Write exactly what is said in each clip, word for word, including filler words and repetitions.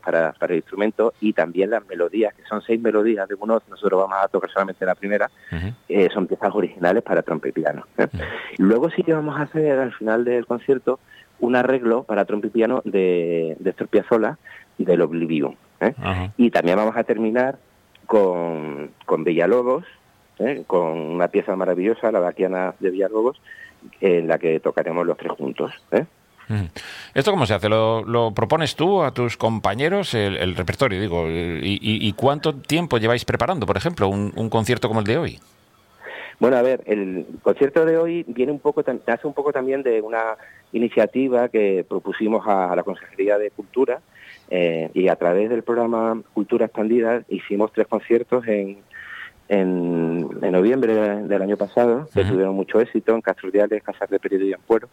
para, para el instrumento, y también las melodías, que son seis melodías de Gounod. Nosotros vamos a tocar solamente la primera. Uh-huh. eh, son piezas originales para trompa y piano, ¿eh? Uh-huh. Luego sí que vamos a hacer al final del concierto un arreglo para trompa y piano de, de Astor Piazzolla, del Oblivion, ¿eh? Uh-huh. Y también vamos a terminar con, con Villalobos, ¿eh? Con una pieza maravillosa, la Baquiana de Villalobos, en la que tocaremos los tres juntos, ¿eh? ¿Esto cómo se hace? ¿Lo, lo propones tú a tus compañeros, el, el repertorio, digo? Y, y, ¿Y cuánto tiempo lleváis preparando, por ejemplo, un, un concierto como el de hoy? Bueno, a ver, el concierto de hoy viene un poco, nace un poco también de una iniciativa que propusimos a, a la Consejería de Cultura, eh, y a través del programa Cultura Expandida hicimos tres conciertos en, en, en noviembre del año pasado, que uh-huh. tuvieron mucho éxito en Castro Urdiales, Casar de Periodo y Ampuero.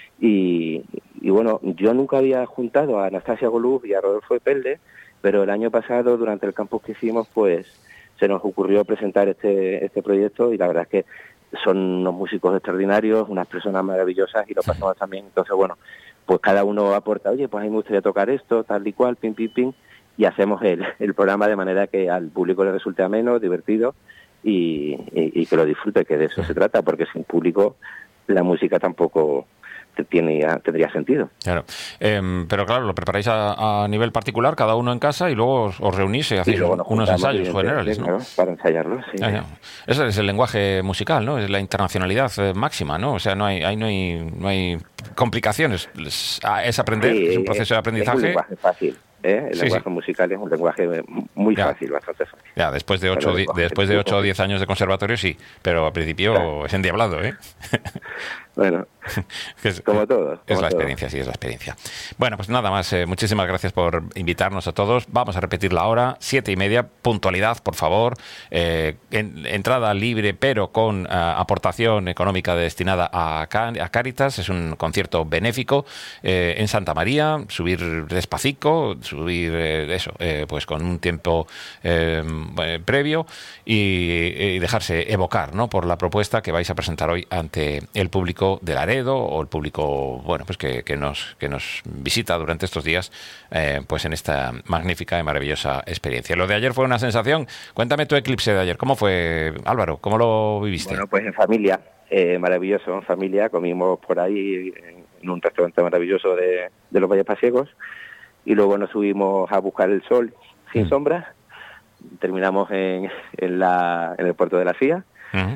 Y, y bueno, yo nunca había juntado a Anastasia Golub y a Rodolfo Epelde, pero el año pasado, durante el campus que hicimos, pues se nos ocurrió presentar este este proyecto, y la verdad es que son unos músicos extraordinarios, unas personas maravillosas, y lo pasamos también. Entonces, bueno, pues cada uno aporta, oye, pues a mí me gustaría tocar esto, tal y cual, pim, pim, pim, y hacemos el, el programa de manera que al público le resulte ameno, divertido, y, y, y que lo disfrute, que de eso se trata, porque sin público la música tampoco Tiene, tendría sentido. Claro, eh, pero claro, lo preparáis a, a nivel particular, cada uno en casa, y luego os, os reunís y hacéis y unos ensayos generales, ¿no? Claro, para ensayarlo, sí. Ah, ese es el lenguaje musical, ¿no? Es la internacionalidad eh, máxima, ¿no? O sea, no hay, ahí no hay, no hay complicaciones. Es, es aprender, sí, es un proceso de aprendizaje. Es un lenguaje fácil. ¿Eh? El sí, lenguaje sí. musical es un lenguaje muy ya. fácil, bastante fácil. Ya, después de ocho, di- después de ocho o diez años de conservatorio, sí, pero al principio claro. es endiablado, ¿eh? Bueno, es, como todo. Es como la todo. experiencia, sí, es la experiencia. Bueno, pues nada más, eh, muchísimas gracias por invitarnos a todos. Vamos a repetir la hora, siete y media, puntualidad, por favor. Eh, en, entrada libre, pero con uh, aportación económica destinada a, a Cáritas. Es un concierto benéfico eh, en Santa María, subir despacito, subir eh, eso, eh, pues con un tiempo eh, previo y, y dejarse evocar, ¿no?, por la propuesta que vais a presentar hoy ante el público de Laredo, o el público, bueno, pues que, que nos que nos visita durante estos días, eh, pues en esta magnífica y maravillosa experiencia. Lo de ayer fue una sensación. Cuéntame tu eclipse de ayer. ¿Cómo fue, Álvaro? ¿Cómo lo viviste? Bueno, pues en familia, eh, maravilloso, en familia. Comimos por ahí en un restaurante maravilloso de, de los Valles Pasiegos, y luego nos subimos a buscar el sol sin mm. sombras. Terminamos en, en, la, en el puerto de la Cía. Uh-huh.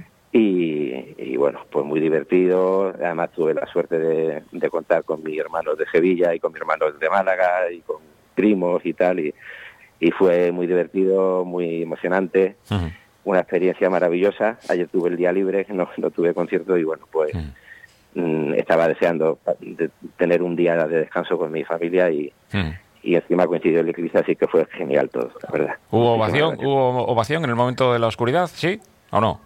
Y, y bueno, pues muy divertido. Además tuve la suerte de, de contar con mis hermanos de Sevilla y con mis hermanos de Málaga y con primos y tal, y, y fue muy divertido, muy emocionante. Uh-huh. Una experiencia maravillosa. Ayer tuve el día libre, no, no tuve concierto, y bueno, pues uh-huh. mm, estaba deseando de tener un día de descanso con mi familia, y uh-huh. y encima coincidió el eclipse, así que fue genial todo, la verdad. ¿Hubo ovación, ¿Hubo ovación en el momento de la oscuridad? ¿Sí o no?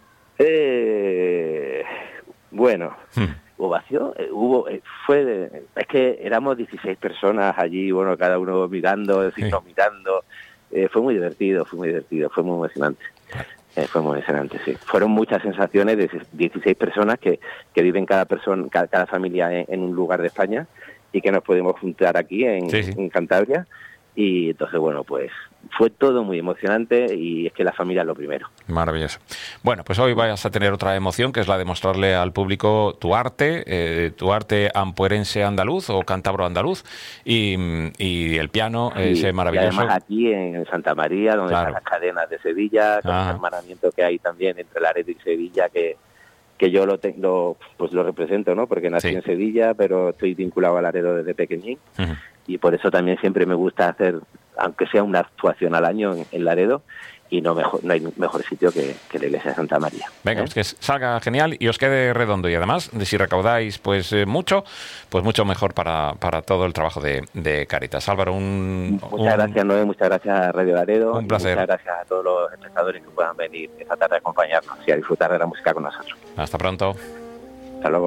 Eh, bueno, hmm. ovación, eh, hubo, eh, fue, de, es que éramos dieciséis personas allí, bueno, cada uno mirando, decirnos sí. mirando, eh, fue muy divertido, fue muy divertido, fue muy emocionante, eh, fue muy emocionante, sí. Fueron muchas sensaciones de dieciséis personas que, que viven cada persona, cada, cada familia en, en un lugar de España, y que nos podemos juntar aquí en, sí, sí. en Cantabria. Y entonces, bueno, pues fue todo muy emocionante, y es que la familia es lo primero. Maravilloso. Bueno, pues hoy vas a tener otra emoción, que es la de mostrarle al público tu arte, eh, tu arte ampuerense andaluz o cántabro andaluz, y, y el piano, sí, ese maravilloso. Y además aquí en Santa María, donde claro. están las cadenas de Sevilla, con el hermanamiento que hay también entre Laredo y Sevilla, que que yo lo tengo, pues lo represento, ¿no? Porque nací sí. en Sevilla, pero estoy vinculado a Laredo desde pequeñín, uh-huh. y por eso también siempre me gusta hacer, aunque sea una actuación al año en, en Laredo, y no mejor no hay mejor sitio que, que la iglesia de Santa María. Venga, ¿eh? Pues que salga genial y os quede redondo, y además, si recaudáis pues eh, mucho, pues mucho mejor para, para todo el trabajo de, de Cáritas. Álvaro, un... Muchas un, gracias, Noé, muchas gracias a Radio Laredo. Un placer. Muchas gracias a todos los espectadores que puedan venir esta tarde a acompañarnos y a disfrutar de la música con nosotros. Hasta pronto. Hasta luego.